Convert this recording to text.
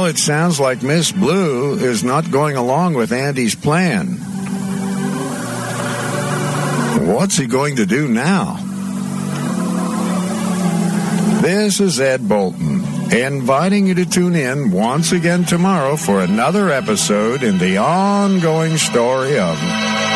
it sounds like Miss Blue is not going along with Andy's plan. What's he going to do now? This is Ed Bolton, inviting you to tune in once again tomorrow for another episode in the ongoing story of